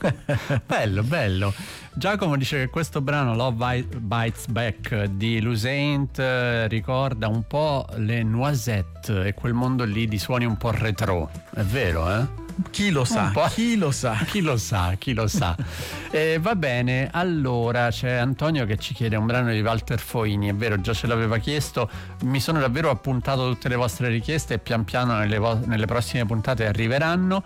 Bello, bello. Giacomo dice che questo brano Love Bites Back di Lusaint ricorda un po' le Noisette e quel mondo lì di suoni un po' retro. È vero, eh? Chi lo sa, chi lo sa. Chi lo sa, chi lo sa. Va bene, allora c'è Antonio che ci chiede un brano di Walter Foini. È vero, già ce l'aveva chiesto. Mi sono davvero appuntato tutte le vostre richieste e pian piano nelle prossime puntate arriveranno.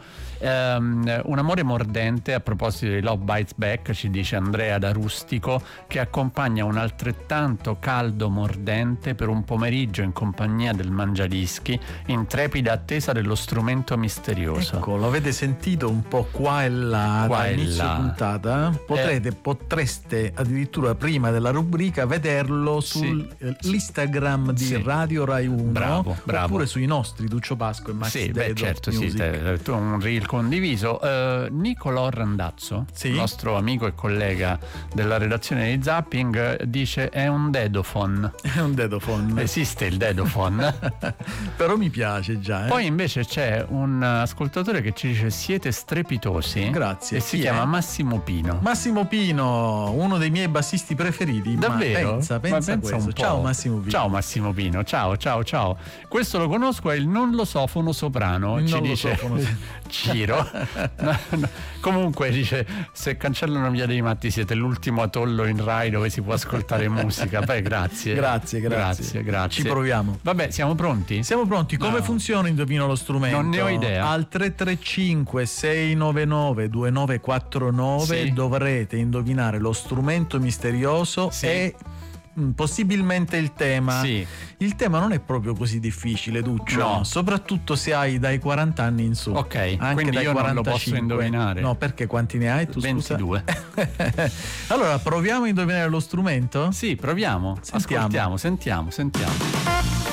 Un amore mordente, a proposito di Love Bites Back, ci dice Andrea da Rustico, che accompagna un altrettanto caldo mordente per un pomeriggio in compagnia del mangiadischi, in trepida attesa dello strumento misterioso. Ecco, lo avete sentito un po' qua e là dall'inizio puntata? Potreste addirittura prima della rubrica vederlo sull'Instagram di Radio Rai 1, bravo. Oppure sui nostri Duccio Pasco e Maxi Dedo certo, Music. Un reel condiviso. Nicolò Randazzo, nostro amico e collega della redazione di Zapping, dice è un dedophone. È un dedophone. Esiste il dedophone. Però mi piace già. Poi invece c'è un ascoltatore che ci dice siete strepitosi. Grazie. E si chiama Massimo Pino. Massimo Pino, uno dei miei bassisti preferiti. Davvero? Pensa questo. Un po'. Ciao Massimo Pino. Ciao Massimo Pino. Ciao. Questo lo conosco, è il non lo sofono soprano. Ci dice Ciro. No. Comunque dice se cancellano Via dei Matti siete l'ultimo atollo in Rai dove si può ascoltare musica. Beh, grazie. Grazie. Ci proviamo. Vabbè, siamo pronti? Siamo pronti. Come funziona Indovino lo strumento? Non ne ho idea. Al 335 699 2949 dovrete indovinare lo strumento misterioso e possibilmente il tema. Il tema non è proprio così difficile, Duccio, soprattutto se hai dai 40 anni in su. Ok, anche quindi dai io 45. non lo posso indovinare. No, perché quanti ne hai tu? 22. Allora, proviamo a indovinare lo strumento? Sì, proviamo. Sentiamo. Ascoltiamo, sentiamo.